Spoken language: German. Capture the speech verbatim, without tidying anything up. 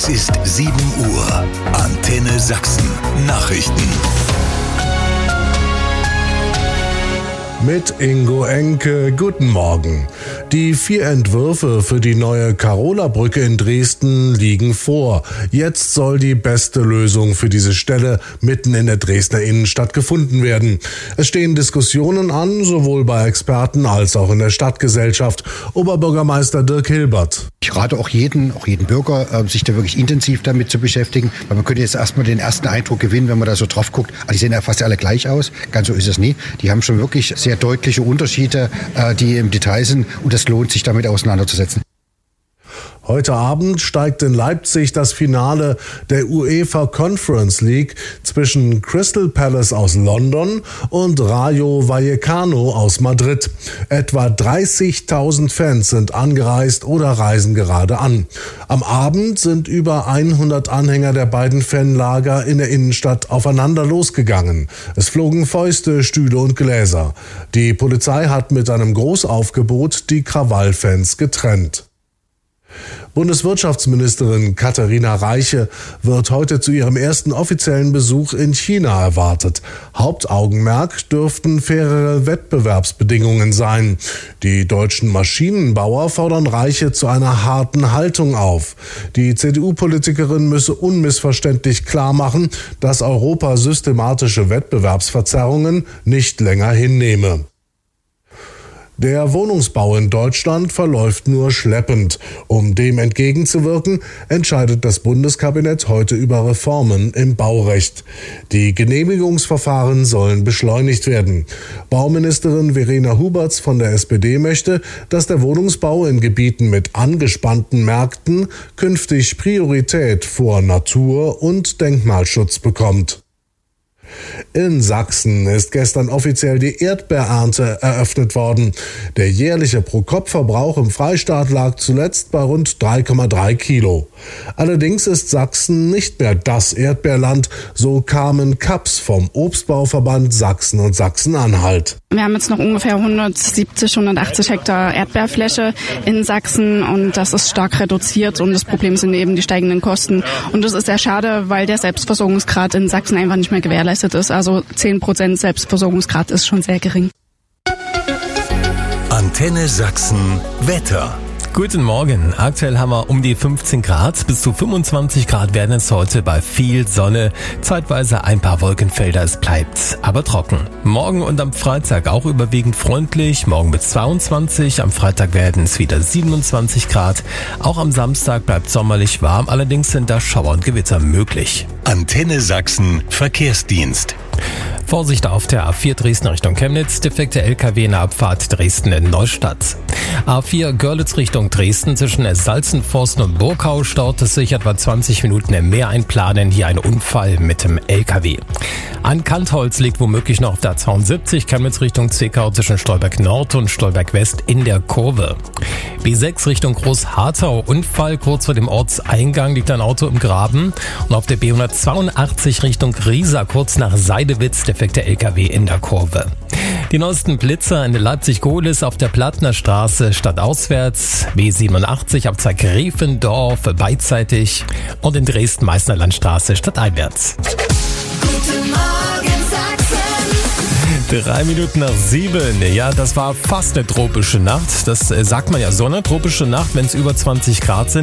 Es ist sieben Uhr. Antenne Sachsen. Nachrichten. Mit Ingo Enke, guten Morgen. Die vier Entwürfe für die neue Karola-Brücke in Dresden liegen vor. Jetzt soll die beste Lösung für diese Stelle mitten in der Dresdner Innenstadt gefunden werden. Es stehen Diskussionen an, sowohl bei Experten als auch in der Stadtgesellschaft. Oberbürgermeister Dirk Hilbert. Ich rate auch jeden, auch jeden Bürger, sich da wirklich intensiv damit zu beschäftigen. Weil man könnte jetzt erstmal den ersten Eindruck gewinnen, wenn man da so drauf guckt. Also die sehen ja fast alle gleich aus. Ganz so ist es nie. Die haben schon wirklich sehr deutliche Unterschiede, die im Detail sind. Und es lohnt sich, damit auseinanderzusetzen. Heute Abend steigt in Leipzig das Finale der UEFA Conference League zwischen Crystal Palace aus London und Rayo Vallecano aus Madrid. Etwa dreißigtausend Fans sind angereist oder reisen gerade an. Am Abend sind über hundert Anhänger der beiden Fanlager in der Innenstadt aufeinander losgegangen. Es flogen Fäuste, Stühle und Gläser. Die Polizei hat mit einem Großaufgebot die Krawallfans getrennt. Bundeswirtschaftsministerin Katharina Reiche wird heute zu ihrem ersten offiziellen Besuch in China erwartet. Hauptaugenmerk dürften fairere Wettbewerbsbedingungen sein. Die deutschen Maschinenbauer fordern Reiche zu einer harten Haltung auf. Die C D U-Politikerin müsse unmissverständlich klar machen, dass Europa systematische Wettbewerbsverzerrungen nicht länger hinnehme. Der Wohnungsbau in Deutschland verläuft nur schleppend. Um dem entgegenzuwirken, entscheidet das Bundeskabinett heute über Reformen im Baurecht. Die Genehmigungsverfahren sollen beschleunigt werden. Bauministerin Verena Huberts von der S P D möchte, dass der Wohnungsbau in Gebieten mit angespannten Märkten künftig Priorität vor Natur- und Denkmalschutz bekommt. In Sachsen ist gestern offiziell die Erdbeerernte eröffnet worden. Der jährliche Pro-Kopf-Verbrauch im Freistaat lag zuletzt bei rund drei Komma drei Kilo. Allerdings ist Sachsen nicht mehr das Erdbeerland, so Carmen Kaps vom Obstbauverband Sachsen und Sachsen-Anhalt. Wir haben jetzt noch ungefähr hundertsiebzig, hundertachtzig Hektar Erdbeerfläche in Sachsen und das ist stark reduziert und das Problem sind eben die steigenden Kosten. Und das ist sehr schade, weil der Selbstversorgungsgrad in Sachsen einfach nicht mehr gewährleistet ist. Also zehn Prozent Selbstversorgungsgrad ist schon sehr gering. Antenne Sachsen Wetter. Guten Morgen. Aktuell haben wir um die fünfzehn Grad. Bis zu fünfundzwanzig Grad werden es heute bei viel Sonne. Zeitweise ein paar Wolkenfelder. Es bleibt aber trocken. Morgen und am Freitag auch überwiegend freundlich. Morgen mit zweiundzwanzig. Am Freitag werden es wieder siebenundzwanzig Grad. Auch am Samstag bleibt sommerlich warm. Allerdings sind da Schauer und Gewitter möglich. Antenne Sachsen Verkehrsdienst. Vorsicht auf der A vier Dresden Richtung Chemnitz, defekte L K W in der Abfahrt Dresden in Neustadt. A vier Görlitz Richtung Dresden zwischen Salzenforsten und Burgau staut es sich etwa zwanzig Minuten mehr einplanen. Hier ein Unfall mit dem L K W. An Kantholz liegt womöglich noch auf der zweiundsiebzig Chemnitz Richtung Zwickau zwischen Stolberg Nord und Stolberg West in der Kurve. B sechs Richtung Großharthau, Unfall kurz vor dem Ortseingang liegt ein Auto im Graben. Und auf der B hundertzweiundachtzig Richtung Riesa kurz nach Seidewitz defekte L K W in der Kurve. Die neuesten Blitzer in Leipzig-Gohlis auf der Plattner Straße stadtauswärts, B siebenundachtzig ab Greifendorf beidseitig und in Dresden-Meißner Landstraße stadteinwärts. Guten Morgen Sachsen. Drei Minuten nach sieben. Ja, das war fast eine tropische Nacht. Das sagt man ja so, eine tropische Nacht, wenn es über zwanzig Grad sind.